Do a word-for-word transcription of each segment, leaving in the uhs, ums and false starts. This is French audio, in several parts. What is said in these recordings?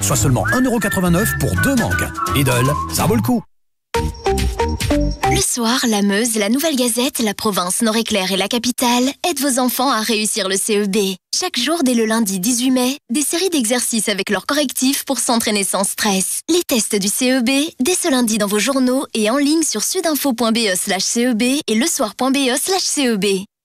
soit seulement un euro quatre-vingt-neuf pour deux mangues. Lidl, ça vaut le coup. Le soir, la Meuse, la Nouvelle Gazette, la Province, Nord-Éclair et la Capitale aident vos enfants à réussir le C E B. Chaque jour, dès le lundi dix-huit mai, des séries d'exercices avec leurs correctifs pour s'entraîner sans stress. Les tests du C E B, dès ce lundi dans vos journaux et en ligne sur sudinfo.be slash CEB et lesoir.be slash CEB.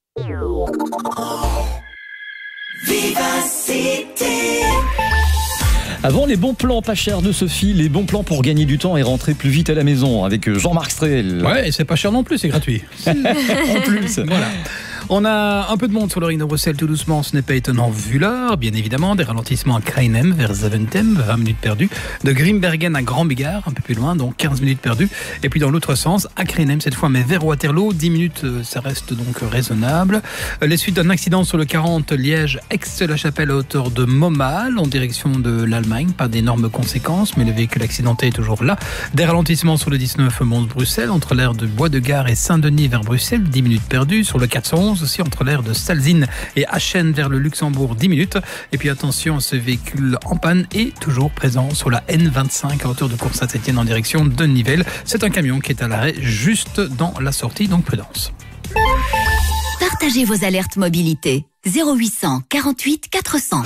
Vivacité. Avant les bons plans pas chers de Sophie, les bons plans pour gagner du temps et rentrer plus vite à la maison avec Jean-Marc Strel. Ouais, et c'est pas cher non plus, c'est gratuit. En plus. Voilà. On a un peu de monde sur le ring de Bruxelles tout doucement, ce n'est pas étonnant vu l'heure, bien évidemment, des ralentissements à Krainem vers Zaventem, vingt minutes perdues, de Grimbergen à Grand-Bigard, un peu plus loin, donc quinze minutes perdues, et puis dans l'autre sens, à Krainem cette fois, mais vers Waterloo, dix minutes, ça reste donc raisonnable. Les suites d'un accident sur le quarante Liège-Aix-la-Chapelle à hauteur de Montmal, en direction de l'Allemagne, pas d'énormes conséquences, mais le véhicule accidenté est toujours là. Des ralentissements sur le dix-neuf Mons-Bruxelles, entre l'aire de Bois-de-Gare et Saint-Denis vers Bruxelles, dix minutes perdues, sur le quatre cent onze aussi entre l'aire de Salzine et Achen vers le Luxembourg, dix minutes. Et puis attention, ce véhicule en panne est toujours présent sur la N vingt-cinq à hauteur de Cours-Saint-Étienne en direction de Nivelles. C'est un camion qui est à l'arrêt juste dans la sortie, donc prudence. Partagez vos alertes mobilité. zéro huit cent quarante-huit quatre cents.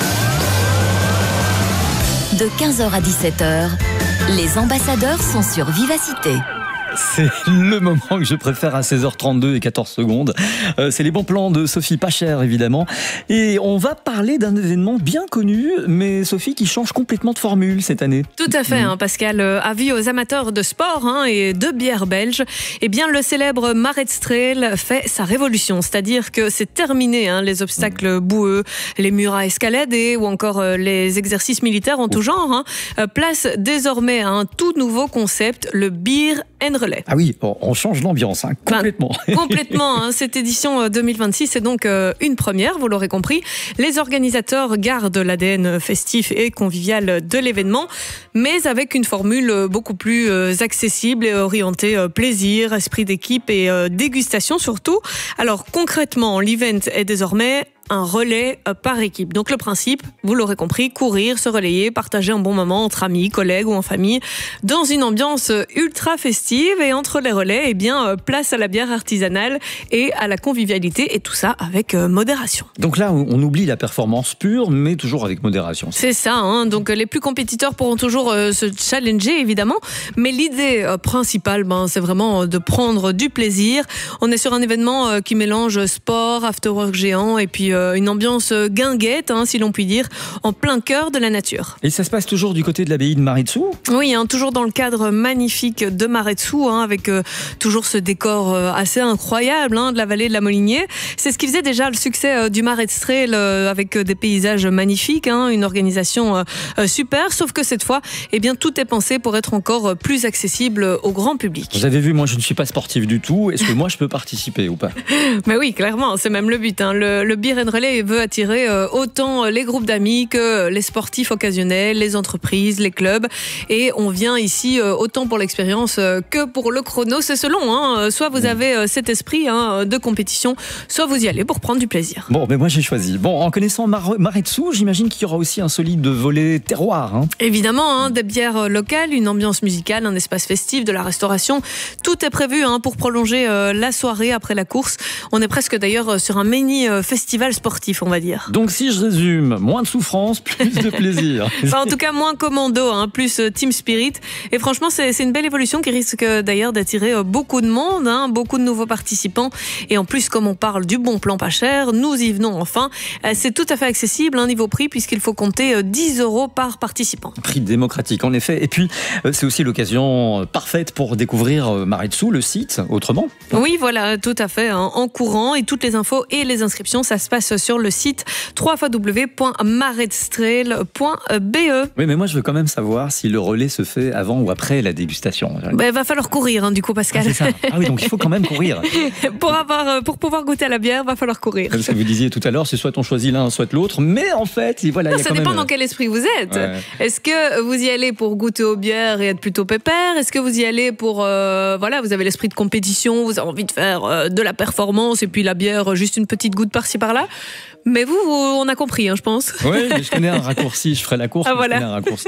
De quinze heures à dix-sept heures, les ambassadeurs sont sur Vivacité. C'est le moment que je préfère à seize heures trente-deux et quatorze secondes. Euh, c'est les bons plans de Sophie Pacher, évidemment. Et on va parler d'un événement bien connu, mais Sophie qui change complètement de formule cette année. Tout à fait, mmh. hein, Pascal. Avis aux amateurs de sport hein, et de bière belge. Eh bien, le célèbre Maretstrail fait sa révolution. C'est-à-dire que c'est terminé, hein, les obstacles mmh. boueux, les murs à escalader ou encore euh, les exercices militaires en tout genre. Hein. Euh, place désormais à un tout nouveau concept, le Beer and Relais. Ah oui, on change l'ambiance, hein, complètement. Ben, complètement. Hein, cette édition deux mille vingt-six est donc euh, une première, vous l'aurez compris. Les organisateurs gardent l'A D N festif et convivial de l'événement, mais avec une formule beaucoup plus euh, accessible et orientée euh, plaisir, esprit d'équipe et euh, dégustation surtout. Alors concrètement, l'event est désormais un relais par équipe. Donc le principe, vous l'aurez compris, courir, se relayer, partager un bon moment entre amis, collègues ou en famille, dans une ambiance ultra festive. Et entre les relais, eh bien, place à la bière artisanale et à la convivialité, et tout ça avec modération. Donc là, on oublie la performance pure, mais toujours avec modération. C'est ça, hein. Donc les plus compétiteurs pourront toujours euh, se challenger, évidemment, mais l'idée euh, principale, ben, c'est vraiment de prendre du plaisir. On est sur un événement euh, qui mélange sport, afterwork géant, et puis euh, une ambiance guinguette, hein, si l'on peut dire, en plein cœur de la nature. Et ça se passe toujours du côté de l'abbaye de Maretsu ? Oui, hein, toujours dans le cadre magnifique de Maretsu, hein, avec euh, toujours ce décor euh, assez incroyable hein, de la vallée de la Molinier. C'est ce qui faisait déjà le succès euh, du Maretstrail euh, avec euh, des paysages magnifiques, hein, une organisation euh, euh, super, sauf que cette fois, eh bien, tout est pensé pour être encore plus accessible au grand public. Vous avez vu, moi je ne suis pas sportif du tout. Est-ce que moi je peux participer ou pas ? Mais oui, clairement, c'est même le but. Hein. Le, le Beer and Relais veut attirer euh, autant les groupes d'amis que les sportifs occasionnels, les entreprises, les clubs. Et on vient ici euh, autant pour l'expérience euh, que pour le chrono. C'est selon. Hein. Soit vous avez euh, cet esprit hein, de compétition, soit vous y allez pour prendre du plaisir. Bon, mais moi j'ai choisi. Bon, en connaissant Mar- Maretsu, j'imagine qu'il y aura aussi un solide volet terroir. Hein. Évidemment, hein, des bières locales, une ambiance musicale, un espace festif, de la restauration. Tout est prévu hein, pour prolonger euh, la soirée après la course. On est presque d'ailleurs sur un mini euh, festival sportif, on va dire. Donc si je résume, moins de souffrance, plus de plaisir. Enfin, en tout cas, moins commando, hein, plus euh, team spirit. Et franchement, c'est, c'est une belle évolution qui risque d'ailleurs d'attirer euh, beaucoup de monde, hein, beaucoup de nouveaux participants. Et en plus, comme on parle du bon plan pas cher, nous y venons enfin. Euh, c'est tout à fait accessible, un hein, niveau prix, puisqu'il faut compter euh, dix euros par participant. Prix démocratique, en effet. Et puis, euh, c'est aussi l'occasion parfaite pour découvrir euh, Maretsu, le site, autrement. Oui, voilà, tout à fait, hein, en courant. Et toutes les infos et les inscriptions, ça se passe sur le site w w w point maretstrail point b e. Oui, mais moi, je veux quand même savoir si le relais se fait avant ou après la dégustation. Ben, il va falloir courir, hein, du coup, Pascal. Ah, c'est ça. Ah oui, donc il faut quand même courir. pour, avoir, pour pouvoir goûter à la bière, il va falloir courir. Comme ce que vous disiez tout à l'heure, c'est soit on choisit l'un, soit l'autre. Mais en fait, voilà, non, il y a ça quand dépend même... dans quel esprit vous êtes. Ouais. Est-ce que vous y allez pour goûter aux bières et être plutôt pépère ? Est-ce que vous y allez pour... Euh, voilà, vous avez l'esprit de compétition, vous avez envie de faire euh, de la performance et puis la bière, juste une petite goutte par-ci par-là ? Mais vous, vous on a compris, hein, je pense. Oui, mais je connais un raccourci, je ferai la course, ah, mais voilà. je connais un raccourci.